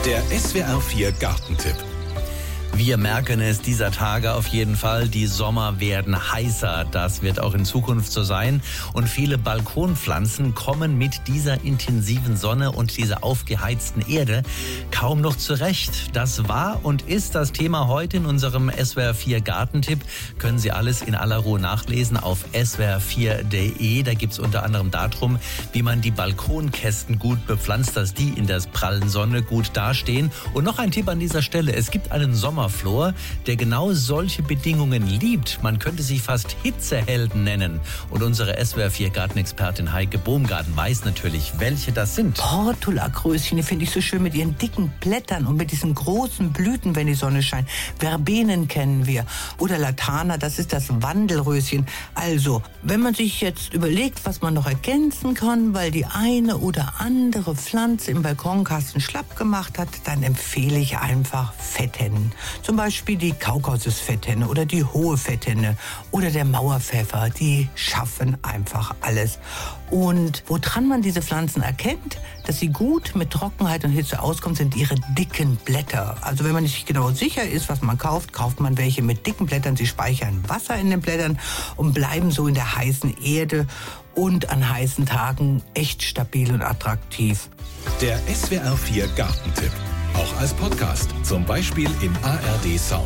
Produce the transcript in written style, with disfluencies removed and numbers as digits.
Der SWR4 Gartentipp. Wir merken es dieser Tage auf jeden Fall, die Sommer werden heißer. Das wird auch in Zukunft so sein. Und viele Balkonpflanzen kommen mit dieser intensiven Sonne und dieser aufgeheizten Erde kaum noch zurecht. Das war und ist das Thema heute in unserem SWR4 Gartentipp. Können Sie alles in aller Ruhe nachlesen auf swr4.de. Da gibt es unter anderem darum, wie man die Balkonkästen gut bepflanzt, dass die in der prallen Sonne gut dastehen. Und noch ein Tipp an dieser Stelle. Es gibt einen Sommerflor, der genau solche Bedingungen liebt. Man könnte sich fast Hitzehelden nennen. Und unsere SWR4 Gartenexpertin Heike Bohmgarten weiß natürlich, welche das sind. Portulakröschen, die finde ich so schön mit ihren dicken Blättern und mit diesen großen Blüten, wenn die Sonne scheint. Verbenen kennen wir. Oder Latana, das ist das Wandelröschen. Also, wenn man sich jetzt überlegt, was man noch ergänzen kann, weil die eine oder andere Pflanze im Balkonkasten schlapp gemacht hat, dann empfehle ich einfach Fetthennen. Zum Beispiel die Kaukasusfetthenne oder die hohe Fetthenne oder der Mauerpfeffer. Die schaffen einfach alles. Und woran man diese Pflanzen erkennt, dass sie gut mit Trockenheit und Hitze auskommen, sind ihre dicken Blätter. Also wenn man nicht genau sicher ist, was man kauft, kauft man welche mit dicken Blättern. Sie speichern Wasser in den Blättern und bleiben so in der heißen Erde und an heißen Tagen echt stabil und attraktiv. Der SWR4 Gartentipp. Auch als Podcast, zum Beispiel im ARD Sound.